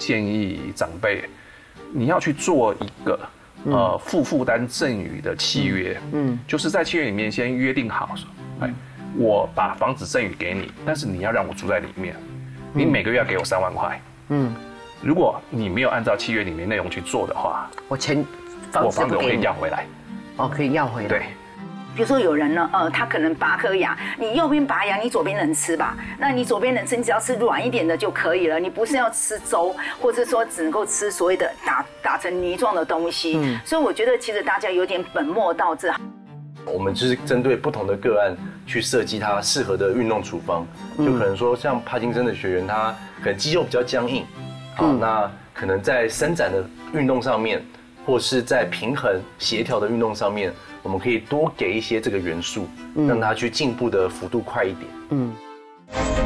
建议长辈，你要去做一个负负担赠与的契约，就是在契约里面先约定好，我把房子赠与给你，但是你要让我住在里面，你每个月要给我3万块，如果你没有按照契约里面内容去做的话， 我房子我可以要回来， 可以要回来， 对。 比如说有人呢，他可能拔颗牙，你右边拔牙，你左边能吃吧？那你左边能吃，你只要吃软一点的就可以了，你不是要吃粥，或者说只能够吃所谓的打成泥状的东西。所以我觉得其实大家有点本末倒置。 我们就是针对不同的个案去设计它适合的运动处方，就可能说像帕金森的学员，他可能肌肉比较僵硬，那可能在伸展的运动上面，或是在平衡协调的运动上面。我们可以多给一些这个元素，让他去进步的幅度快一点。